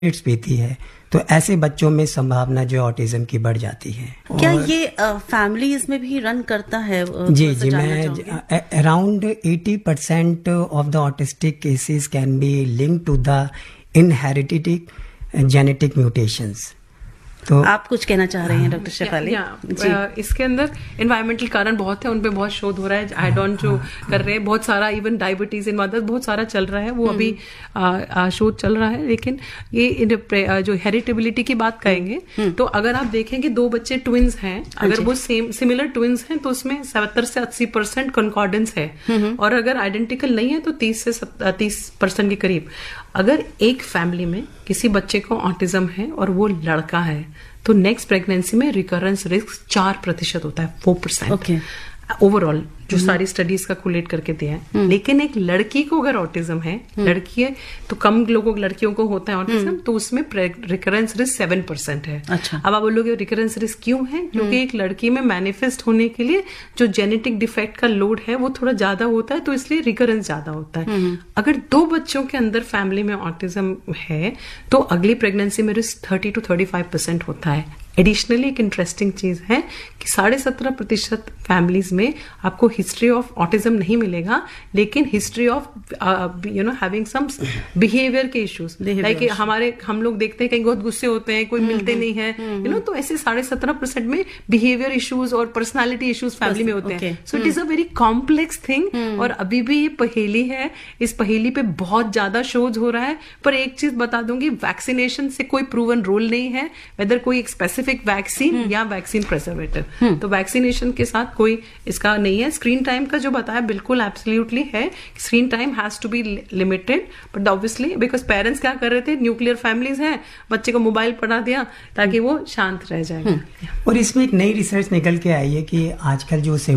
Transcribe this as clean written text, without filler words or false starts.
पीती है, तो ऐसे बच्चों में संभावना जो ऑटिज्म की बढ़ जाती है। क्या ये फैमिलीज में भी रन करता है? जी, मैं around 80% of the autistic cases can be linked to the inherited genetic mutations. तो आप कुछ कहना चाह रहे हैं डॉक्टर शेफाली? इसके अंदर एनवायरमेंटल कारण बहुत है, उन पे बहुत शोध हो रहा है, एड ऑन जो कर रहे हैं, बहुत सारा इवन डायबिटीज इन मदर्स बहुत सारा चल रहा है, वो अभी शोध चल रहा है। लेकिन ये जो हेरिटेबिलिटी की बात कहेंगे तो अगर आप देखें कि 2 बच्चे ट्विंस हैं, अगर वो सिमिलर ट्विंस हैं तो उसमें 70 से 80% कॉन्कॉर्डेंस है, और अगर आइडेंटिकल नहीं है तो 30 से 30% के करीब। अगर एक फैमिली में किसी बच्चे को ऑटिज्म है और वो लड़का है तो नेक्स्ट प्रेगनेंसी में रिकरेंस रिस्क 4% होता है, 4% ओवरऑल जो सारी स्टडीज का कोलेट करके दिया है। लेकिन एक लड़की को अगर ऑटिज्म है, लड़की है तो कम लड़कियों को होता है ऑटिज्म, तो उसमें रिकरेंस रिस्क 7% है। अच्छा। अब आप बोलोगे रिकरेंस रिस्क क्यों है? क्योंकि एक लड़की में मैनिफेस्ट होने के लिए जो जेनेटिक डिफेक्ट का लोड है वो थोड़ा ज्यादा होता है, तो इसलिए रिकरेंस ज्यादा होता है। अगर 2 बच्चों के अंदर फैमिली में ऑटिज्म है तो अगली प्रेगनेंसी में रिस्क 30 to 35% होता है। एडिशनली एक इंटरेस्टिंग चीज है कि 17.5% फैमिलीज में आपको हिस्ट्री ऑफ ऑटिज्म नहीं मिलेगा, लेकिन history of having some behaviour के इश्यूज, लाइक हम लोग देखते हैं कहीं बहुत गुस्से होते हैं, कोई मिलते नहीं है, तो ऐसे 17.5% में बिहेवियर इश्यूज और पर्सनालिटी इश्यूज फैमिली में होते हैं। So it is a very complex thing, और अभी भी ये पहेली है, इस पहेली पे बहुत ज्यादा शोध हो रहा है। पर एक चीज बता दूंगी, वैक्सीनेशन से कोई प्रूवन रोल नहीं है, वेदर कोई एक स्पेसिफिक वैक्सीन या वैक्सीन प्रिजर्वेटिव, तो वैक्सीनेशन के साथ कोई इसका नहीं है। स्क्रीन टाइम का जो बताया बिल्कुल एब्सोल्युटली है, screen time has to be limited, but obviously because parents क्या कर रहे थे, न्यूक्लियर फैमिलीज हैं, बच्चे को मोबाइल पढ़ा दिया ताकि वो शांत रह जाएगा। और इसमें एक नई रिसर्च निकल के आई है कि आजकल जो